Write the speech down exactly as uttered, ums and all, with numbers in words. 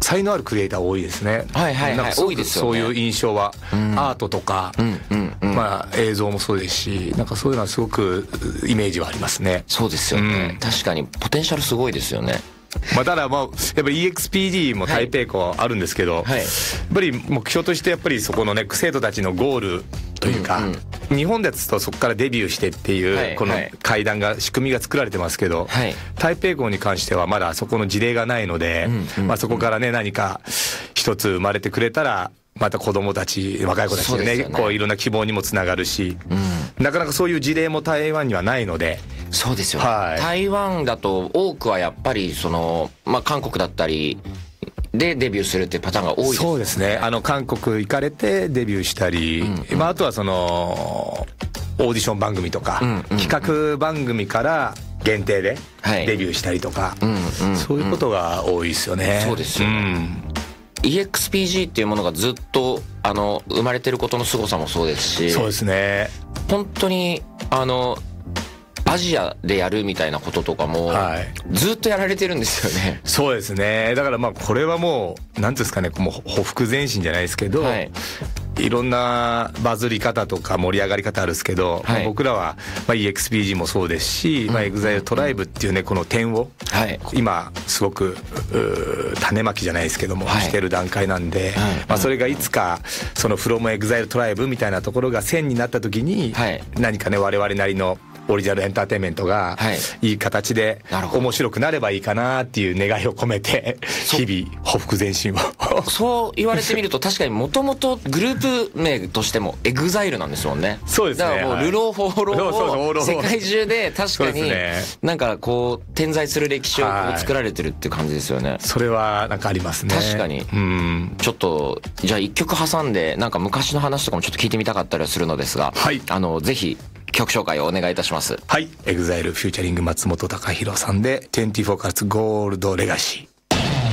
才能あるクリエイター多いですね。 はいはいはい、 なんかすごく多いですよね。 そういう印象は、 うん、 アートとか、 うんうんうん、 まあ映像もそうですし、なんかそういうのはすごくイメージはありますね。 そうですよね、うん、確かにポテンシャルすごいですよね。 まあ、ただまあやっぱり イーエックスピーディー も台北校あるんですけど、はいはい、やっぱり目標としてやっぱりそこのね生徒たちのゴールというか、うんうん、日本ですとそこからデビューしてっていうこの階段が仕組みが作られてますけど、はい、台北校に関してはまだそこの事例がないので、うんうん、まあ、そこからね何か一つ生まれてくれたらまた子供たち若い子たちで ね, でねこういろんな希望にもつながるし、うん、なかなかそういう事例も台湾にはないので。 そうですよね、はい、台湾だと多くはやっぱりその、まあ、韓国だったりでデビューするっていうパターンが多いですね。 そうですね、あの韓国行かれてデビューしたり、うんうん、まあ、あとはそのオーディション番組とか、うんうんうん、企画番組から限定でデビューしたりとか、はい、うんうん、そういうことが多いですよね。 そうですよね、うん、イーエックスピージー っていうものがずっとあの生まれてることの凄さもそうですし、 そうですね、 本当にあのアジアでやるみたいなこととかもずっとやられてるんですよね。 そうですね、だからまあこれはもう何ていうんですかね、もうほふ前進じゃないですけど、はい、いろんなバズり方とか盛り上がり方あるんですけど、はい、僕らはまあ イーエックスピージー もそうですし、まあ、エグザイルトライブっていうねこの点を、はい、今すごく種まきじゃないですけども、はい、してる段階なんで、はい、まあ、それがいつかその From エグザイルトライブみたいなところが線になった時に、はい、何かね我々なりのオリジナルエンターテインメントがいい形で面白くなればいいかなっていう願いを込めて日々ほふ前進をそう言われてみると確かにもともとグループ名としてもエグザイルなんですもんね。 そうですね、 だからもうルローフォーローを世界中で確かになんかこう点在する歴史を作られてるっていう感じですよね。 それはなんかありますね。 確かに、うん、ちょっとじゃあ一曲挟んでなんか昔の話とかもちょっと聞いてみたかったりはするのですが、はい、あのぜひ曲紹介をお願いいたします。 はい、エグザイルフューチャリング松本隆弘さんでにじゅうよんカラッツゴールドレガシー。